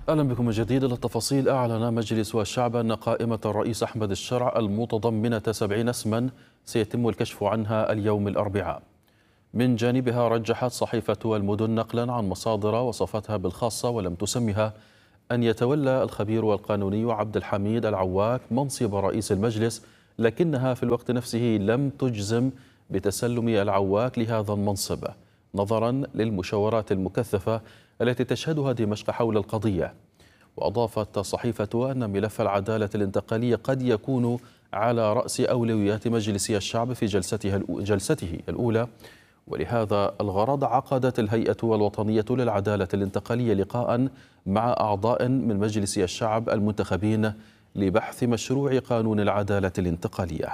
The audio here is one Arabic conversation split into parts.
أهلا بكم من جديد. للتفاصيل، أعلن مجلس الشعب أن قائمة الرئيس أحمد الشرع المتضمنة 70 اسما سيتم الكشف عنها اليوم الأربعاء. من جانبها رجحت صحيفة المدن نقلا عن مصادر وصفتها بالخاصة ولم تسمها أن يتولى الخبير والقانوني عبد الحميد العواك منصب رئيس المجلس، لكنها في الوقت نفسه لم تجزم بتسلم العواك لهذا المنصب نظرا للمشاورات المكثفة التي تشهدها دمشق حول القضية. وأضافت الصحيفة أن ملف العدالة الانتقالية قد يكون على رأس أولويات مجلس الشعب في جلسته الأولى، ولهذا الغرض عقدت الهيئة الوطنية للعدالة الانتقالية لقاء مع أعضاء من مجلس الشعب المنتخبين لبحث مشروع قانون العدالة الانتقالية.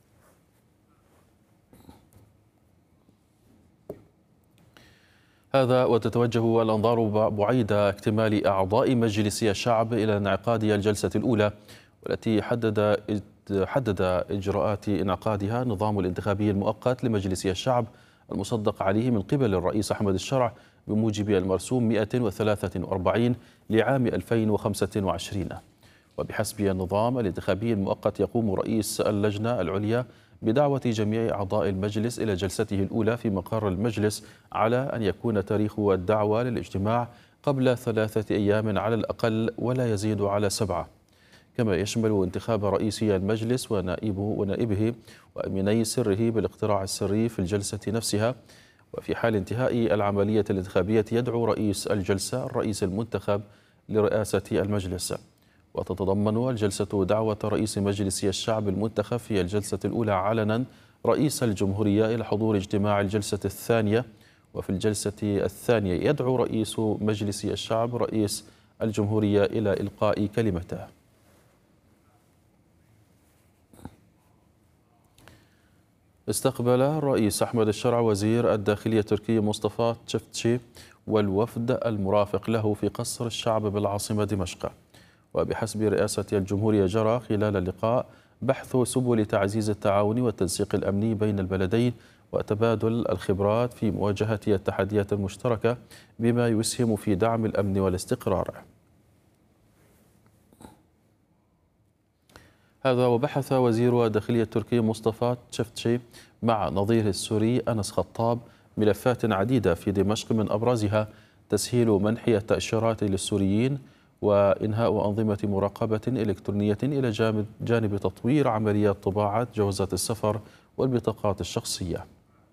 هذا وتتوجه الأنظار بعيد اكتمال أعضاء مجلس الشعب إلى انعقاد الجلسة الأولى، والتي حدد إجراءات انعقادها النظام الانتخابي المؤقت لمجلس الشعب المصدق عليه من قبل الرئيس أحمد الشرع بموجب المرسوم 143 لعام 2025. وبحسب النظام الانتخابي المؤقت يقوم رئيس اللجنة العليا بدعوة جميع أعضاء المجلس إلى جلسته الأولى في مقر المجلس، على أن يكون تاريخ الدعوة للاجتماع قبل 3 أيام على الأقل ولا يزيد على 7. كما يشمل انتخاب رئيس المجلس ونائبه وأميني سره بالاقتراع السري في الجلسة نفسها. وفي حال انتهاء العملية الانتخابية يدعو رئيس الجلسة الرئيس المنتخب لرئاسة المجلس. وتتضمن الجلسة دعوة رئيس مجلس الشعب المنتخب في الجلسة الأولى علنا رئيس الجمهورية إلى حضور اجتماع الجلسة الثانية. وفي الجلسة الثانية يدعو رئيس مجلس الشعب رئيس الجمهورية إلى إلقاء كلمته. استقبل الرئيس أحمد الشرع وزير الداخلية التركي مصطفى تشفتشي والوفد المرافق له في قصر الشعب بالعاصمة دمشق. وبحسب رئاسة الجمهورية جرى خلال اللقاء بحث سبل تعزيز التعاون والتنسيق الأمني بين البلدين وتبادل الخبرات في مواجهة التحديات المشتركة بما يسهم في دعم الأمن والاستقرار. هذا وبحث وزير الداخلية التركي مصطفى تشفتشي مع نظيره السوري أنس خطاب ملفات عديدة في دمشق، من أبرزها تسهيل منح التأشيرات للسوريين وإنهاء أنظمة مراقبة إلكترونية إلى جانب تطوير عمليات طباعة جوازات السفر والبطاقات الشخصية.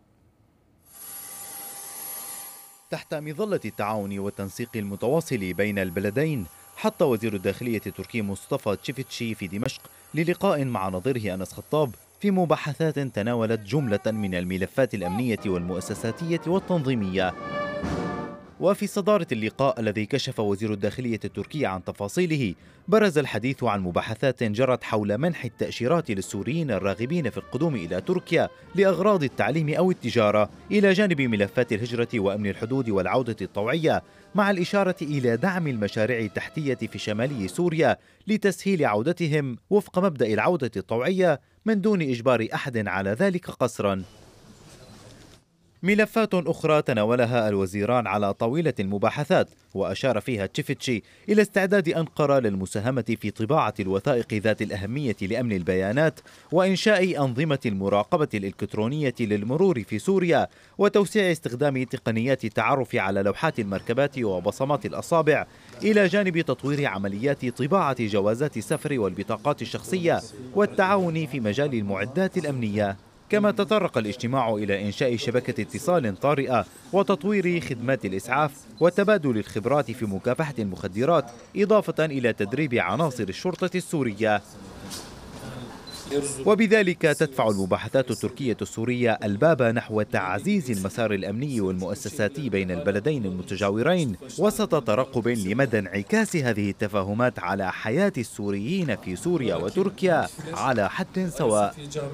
تحت مظلة التعاون والتنسيق المتواصل بين البلدين، حط وزير الداخلية التركي مصطفى تشفتشي في دمشق للقاء مع نظيره أنس خطاب في مباحثات تناولت جملة من الملفات الأمنية والمؤسساتية والتنظيمية. وفي صدارة اللقاء الذي كشف وزير الداخلية التركي عن تفاصيله، برز الحديث عن مباحثات جرت حول منح التأشيرات للسوريين الراغبين في القدوم إلى تركيا لأغراض التعليم أو التجارة، إلى جانب ملفات الهجرة وأمن الحدود والعودة الطوعية، مع الإشارة إلى دعم المشاريع التحتية في شمالي سوريا لتسهيل عودتهم وفق مبدأ العودة الطوعية من دون إجبار أحد على ذلك قسرا. ملفات أخرى تناولها الوزيران على طاولة المباحثات، وأشار فيها تشفتشي إلى استعداد أنقرة للمساهمة في طباعة الوثائق ذات الأهمية لأمن البيانات وإنشاء أنظمة المراقبة الإلكترونية للمرور في سوريا، وتوسيع استخدام تقنيات التعرف على لوحات المركبات وبصمات الأصابع، إلى جانب تطوير عمليات طباعة جوازات السفر والبطاقات الشخصية والتعاون في مجال المعدات الأمنية. كما تطرق الاجتماع إلى إنشاء شبكة اتصال طارئة وتطوير خدمات الإسعاف وتبادل الخبرات في مكافحة المخدرات، إضافة إلى تدريب عناصر الشرطة السورية. وبذلك تدفع المباحثات التركية السورية الباب نحو تعزيز المسار الأمني والمؤسساتي بين البلدين المتجاورين، وسط ترقب لمدى انعكاس هذه التفاهمات على حياة السوريين في سوريا وتركيا على حد سواء.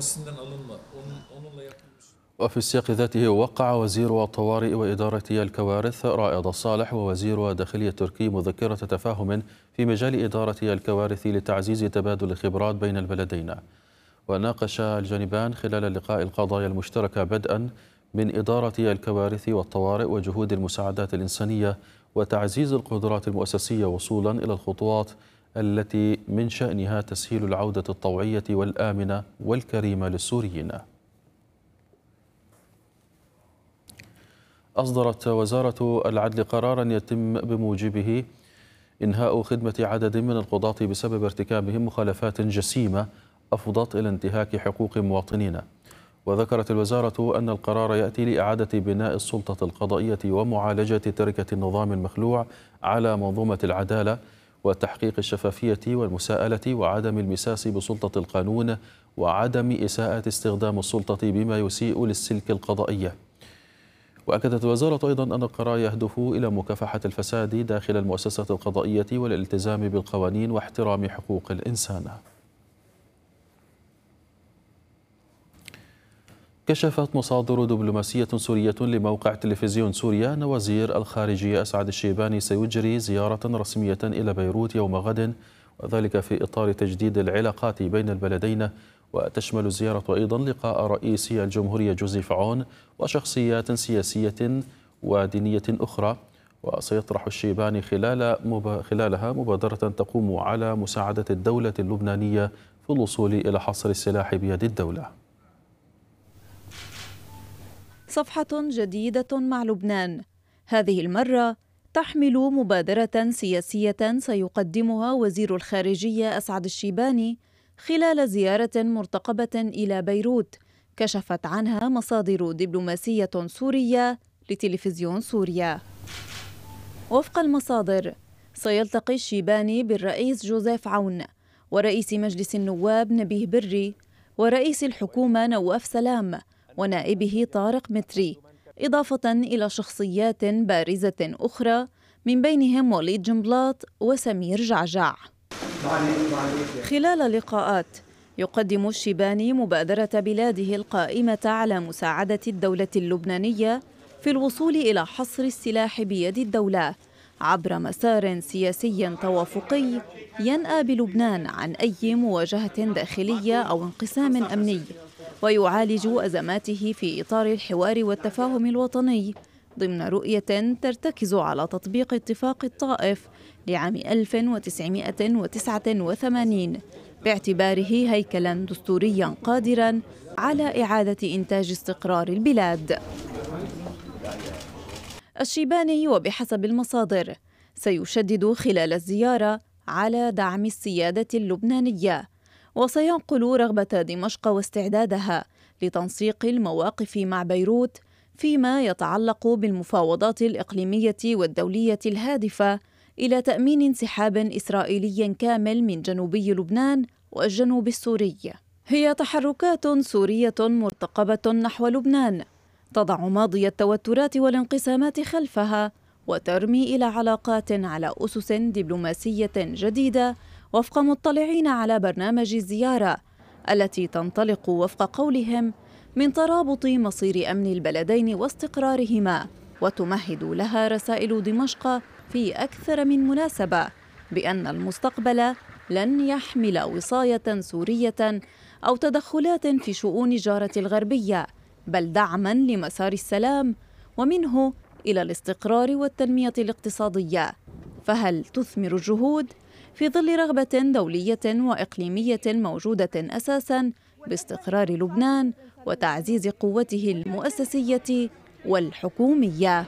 وفي السياق ذاته وقع وزير الطوارئ وإدارة الكوارث رائد الصالح ووزير الداخلية التركي مذكرة تفاهم في مجال إدارة الكوارث لتعزيز تبادل الخبرات بين البلدين. وناقش الجانبان خلال اللقاء القضايا المشتركة بدءا من إدارة الكوارث والطوارئ وجهود المساعدات الإنسانية وتعزيز القدرات المؤسسية وصولا إلى الخطوات التي من شأنها تسهيل العودة الطوعية والآمنة والكريمة للسوريين. أصدرت وزارة العدل قرارا يتم بموجبه إنهاء خدمة عدد من القضاة بسبب ارتكابهم مخالفات جسيمة أفضت إلى انتهاك حقوق مواطنينا. وذكرت الوزارة أن القرار يأتي لإعادة بناء السلطة القضائية ومعالجة تركة النظام المخلوع على منظومة العدالة وتحقيق الشفافية والمساءلة وعدم المساس بسلطة القانون وعدم إساءة استخدام السلطة بما يسيء للسلك القضائية. وأكدت الوزارة أيضا أن القرار يهدف إلى مكافحة الفساد داخل المؤسسة القضائية والالتزام بالقوانين واحترام حقوق الإنسان. كشفت مصادر دبلوماسية سورية لموقع تلفزيون سوريا أن وزير الخارجية أسعد الشيباني سيجري زيارة رسمية إلى بيروت يوم غد، وذلك في إطار تجديد العلاقات بين البلدين. وتشمل الزيارة أيضا لقاء رئيس الجمهورية جوزيف عون وشخصيات سياسية ودينية أخرى. وسيطرح الشيباني خلالها مبادرة تقوم على مساعدة الدولة اللبنانية في الوصول إلى حصر السلاح بيد الدولة. صفحة جديدة مع لبنان، هذه المرة تحمل مبادرة سياسية سيقدمها وزير الخارجية أسعد الشيباني خلال زيارة مرتقبة إلى بيروت، كشفت عنها مصادر دبلوماسية سورية لتلفزيون سوريا. وفق المصادر، سيلتقي الشيباني بالرئيس جوزيف عون ورئيس مجلس النواب نبيه بري ورئيس الحكومة نواف سلام ونائبه طارق متري، إضافة إلى شخصيات بارزة أخرى من بينهم وليد جنبلاط وسمير جعجع. خلال اللقاءات يقدم الشيباني مبادرة بلاده القائمة على مساعدة الدولة اللبنانية في الوصول إلى حصر السلاح بيد الدولة عبر مسار سياسي توافقي ينأى بلبنان عن أي مواجهة داخلية أو انقسام أمني، ويعالج أزماته في إطار الحوار والتفاهم الوطني ضمن رؤية ترتكز على تطبيق اتفاق الطائف لعام 1989 باعتباره هيكلاً دستورياً قادراً على إعادة إنتاج استقرار البلاد. الشيباني وبحسب المصادر سيشدد خلال الزيارة على دعم السيادة اللبنانية، وسينقل رغبة دمشق واستعدادها لتنسيق المواقف مع بيروت فيما يتعلق بالمفاوضات الإقليمية والدولية الهادفة إلى تأمين انسحاب إسرائيلي كامل من جنوبي لبنان والجنوب السوري. هي تحركات سورية مرتقبة نحو لبنان تضع ماضي التوترات والانقسامات خلفها وترمي إلى علاقات على أسس دبلوماسية جديدة وفق مطلعين على برنامج الزيارة التي تنطلق وفق قولهم من ترابط مصير أمن البلدين واستقرارهما، وتمهد لها رسائل دمشق في أكثر من مناسبة بأن المستقبل لن يحمل وصاية سورية أو تدخلات في شؤون جارة الغربية، بل دعماً لمسار السلام ومنه إلى الاستقرار والتنمية الاقتصادية. فهل تثمر الجهود في ظل رغبة دولية وإقليمية موجودة أساساً باستقرار لبنان وتعزيز قوته المؤسسية والحكومية؟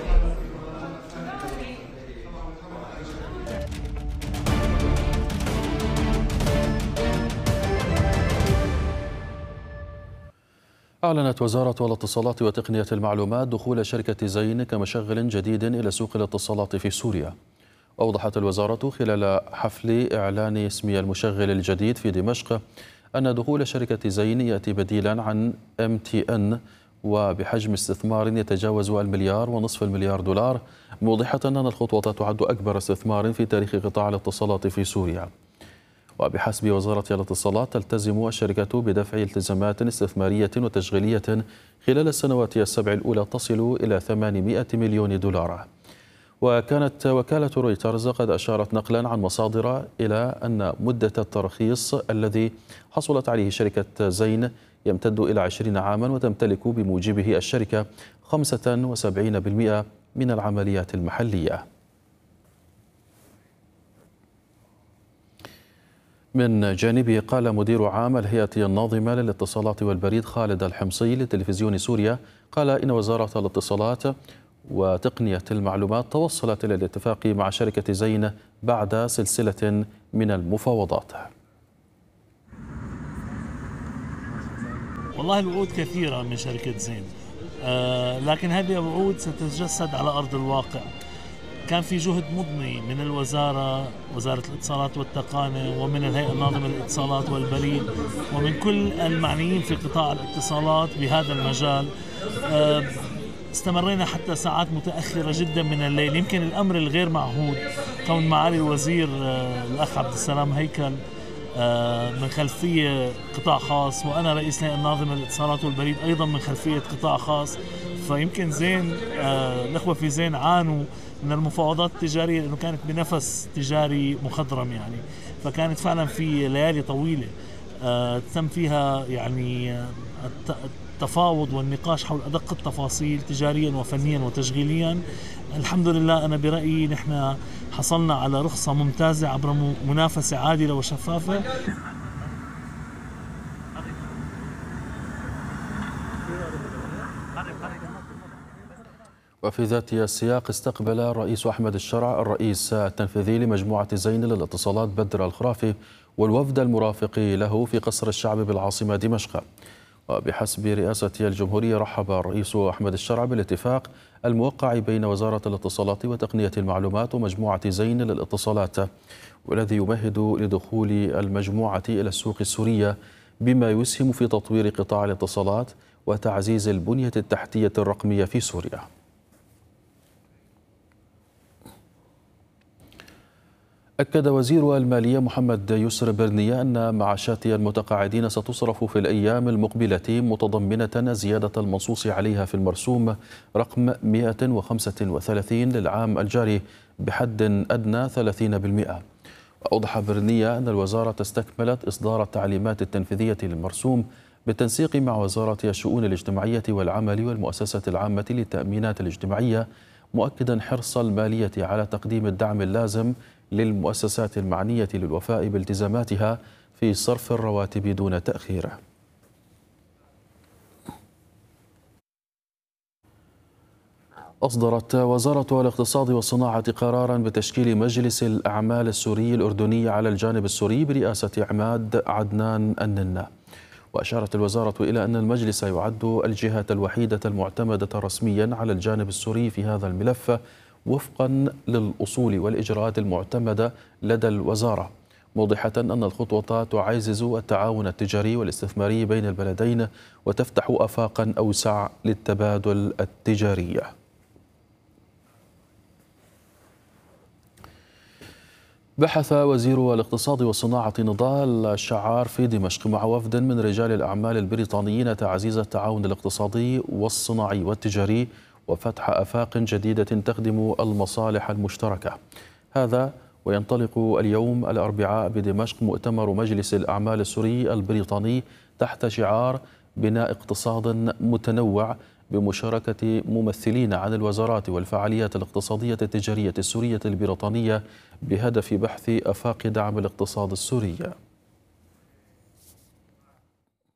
أعلنت وزارة الاتصالات وتقنية المعلومات دخول شركة زين كمشغل جديد إلى سوق الاتصالات في سوريا. أوضحت الوزارة خلال حفل إعلان اسم المشغل الجديد في دمشق أن دخول شركة زين يأتي بديلا عن MTN وبحجم استثمار يتجاوز $1.5 مليار، موضحة أن الخطوة تعد أكبر استثمار في تاريخ قطاع الاتصالات في سوريا. وبحسب وزارة الاتصالات تلتزم الشركة بدفع التزامات استثمارية وتشغيلية خلال السنوات السبع الأولى تصل إلى $800 مليون. وكانت وكالة رويترز قد أشارت نقلا عن مصادر إلى أن مدة الترخيص الذي حصلت عليه شركة زين يمتد إلى 20 عاما، وتمتلك بموجبه الشركة 75% من العمليات المحلية. من جانبه قال مدير عام الهيئة الناظمة للاتصالات والبريد خالد الحمصي لتلفزيون سوريا قال إن وزارة الاتصالات وتقنية المعلومات توصلت إلى الاتفاق مع شركة زين بعد سلسلة من المفاوضات. والله الوعود كثيرة من شركة زين، لكن هذه الوعود ستتجسد على أرض الواقع. كان في جهد مضني من الوزارة، وزارة الاتصالات والتقنية، ومن الهيئة الناظمة للاتصالات والبريد، ومن كل المعنيين في قطاع الاتصالات بهذا المجال. استمرينا حتى ساعات متأخرة جدا من الليل. يمكن الأمر الغير معهود كون معالي الوزير الأخ عبد السلام هيكل من خلفية قطاع خاص، وأنا رئيس الهيئة الناظمة للاتصالات والبريد أيضا من خلفية قطاع خاص، فيمكن زين الأخوة في زين عانوا من المفاوضات التجارية لأنه كانت بنفس تجاري مخضرم يعني، فكانت فعلا في ليالي طويلة تم فيها يعني التفاوض والنقاش حول أدق التفاصيل تجاريا وفنيا وتشغيليا. الحمد لله أنا برأيي نحن حصلنا على رخصة ممتازة عبر منافسة عادلة وشفافة. وفي ذات السياق استقبل الرئيس أحمد الشرع الرئيس التنفيذي لمجموعة زين للاتصالات بدر الخرافي والوفد المرافق له في قصر الشعب بالعاصمة دمشق. وبحسب رئاسة الجمهورية رحب الرئيس أحمد الشرع بالاتفاق الموقع بين وزارة الاتصالات وتقنية المعلومات ومجموعة زين للاتصالات، والذي يمهد لدخول المجموعة إلى السوق السورية بما يسهم في تطوير قطاع الاتصالات وتعزيز البنية التحتية الرقمية في سوريا. أكد وزير المالية محمد يسر برنية أن معاشات المتقاعدين ستصرف في الأيام المقبلة متضمنة زيادة المنصوص عليها في المرسوم رقم 135 للعام الجاري بحد أدنى 30%. وأوضح برنية أن الوزارة استكملت إصدار التعليمات التنفيذية للمرسوم بالتنسيق مع وزارة الشؤون الاجتماعية والعمل والمؤسسة العامة للتأمينات الاجتماعية، مؤكدا حرص المالية على تقديم الدعم اللازم للمؤسسات المعنية للوفاء بالتزاماتها في صرف الرواتب دون تأخير. أصدرت وزارة الاقتصاد والصناعة قراراً بتشكيل مجلس الأعمال السوري الأردني على الجانب السوري برئاسة عماد عدنان الننا. وأشارت الوزارة إلى أن المجلس يعد الجهة الوحيدة المعتمدة رسمياً على الجانب السوري في هذا الملف وفقاً للأصول والإجراءات المعتمدة لدى الوزارة، موضحة أن الخطوة تعزز التعاون التجاري والاستثماري بين البلدين وتفتح آفاقاً أوسع للتبادل التجاري. بحث وزير الاقتصاد والصناعة نضال الشعار في دمشق مع وفد من رجال الأعمال البريطانيين تعزيز التعاون الاقتصادي والصناعي والتجاري وفتح آفاق جديدة تخدم المصالح المشتركة. هذا وينطلق اليوم الأربعاء بدمشق مؤتمر مجلس الأعمال السوري البريطاني تحت شعار بناء اقتصاد متنوع بمشاركة ممثلين عن الوزارات والفعاليات الاقتصادية التجارية السورية البريطانية بهدف بحث آفاق دعم الاقتصاد السوري.